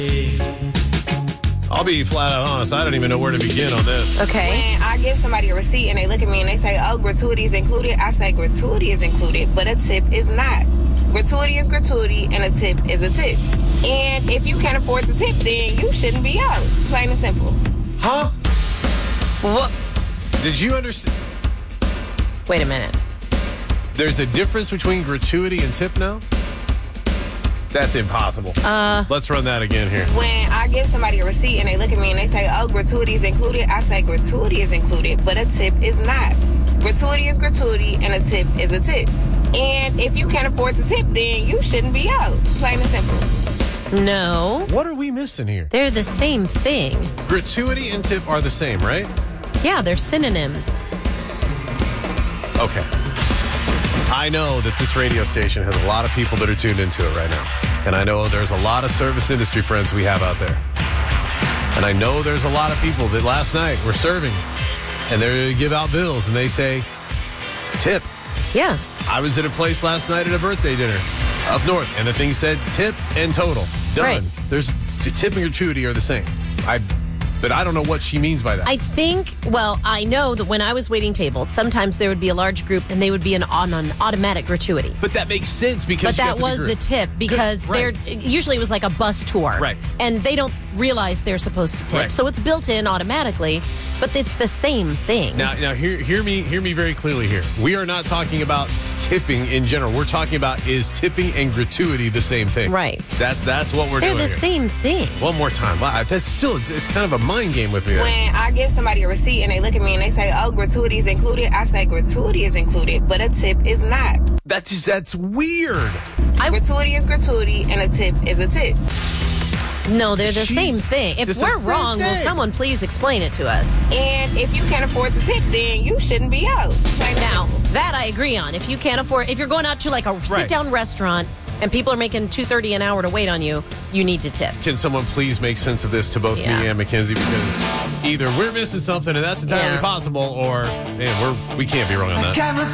I'll be flat out honest. I don't even know where to begin on this. Okay. When I give somebody a receipt and they look at me and they say, oh, gratuity is included, I say gratuity is included, but a tip is not. Gratuity is gratuity and a tip is a tip. And if you can't afford to tip, then you shouldn't be out. Plain and simple. Huh? What? Did you understand? Wait a minute. There's a difference between gratuity and tip now? That's impossible. Let's run that again here. When I give somebody a receipt and they look at me and they say, oh, gratuity is included, I say gratuity is included, but a tip is not. Gratuity is gratuity and a tip is a tip. And if you can't afford to tip, then you shouldn't be out. Plain and simple. No. What are we missing here? They're the same thing. Gratuity and tip are the same, right? Yeah, they're synonyms. Okay. I know that this radio station has a lot of people that are tuned into it right now. And I know there's a lot of service industry friends we have out there. And I know there's a lot of people that last night were serving and they give out bills and they say, tip. Yeah. I was at a place last night at a birthday dinner up north and the thing said tip and total. Done. Right. There's tip and gratuity are the same. But I don't know what she means by that. I know that when I was waiting tables, sometimes there would be a large group and they would be on an automatic gratuity. But that makes sense because that was the tip because right. usually it was like a bus tour. Right. And they don't realize they're supposed to tip. Right. So it's built in automatically, but it's the same thing. Now hear me very clearly here. We are not talking about tipping in general. We're talking about is tipping and gratuity the same thing. Right. That's what we're They're doing the here. same thing. One more time. That's still it's kind of a mind game with me. When I give somebody a receipt and they look at me and they say, oh, gratuity is included, I say gratuity is included, but a tip is not. That's weird. Gratuity is gratuity and a tip is a tip. No, they're the same thing. If we're wrong, will someone please explain it to us? And if you can't afford to tip, then you shouldn't be out. Now, that I agree on. If you can't afford, if you're going out to like a sit-down restaurant and people are making $2.30 an hour to wait on you, you need to tip. Can someone please make sense of this to both me and Mackenzie? Because either we're missing something and that's entirely possible, or man, we can't be wrong on that.